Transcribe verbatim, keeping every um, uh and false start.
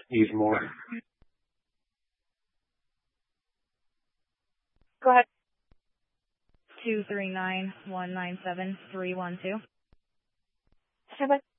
use more. Go ahead. Two three nine one nine seven three one two. Stand by.